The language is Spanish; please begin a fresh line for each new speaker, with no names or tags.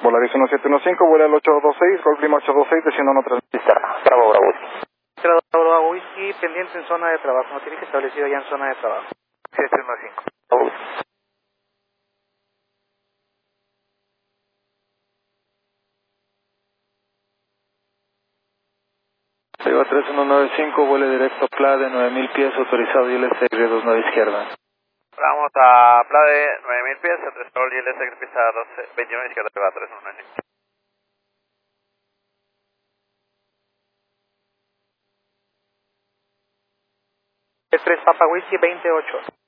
Volaris 1715, vuela al 826, Golf Lima 826, desciendo a 130.
Bravo, bravo.
Bravo Whisky, pendiente en zona de trabajo, no tiene que establecido ya en zona de trabajo.
715. Bravo.
Arriba 3195, vuele directo PLA de 9000 pies, autorizado ILS 29 izquierda.
Vamos a PLA de 9000 pies, autorizado ILS pista 29 izquierda, arriba 3195.
3 Papa Whisky 28.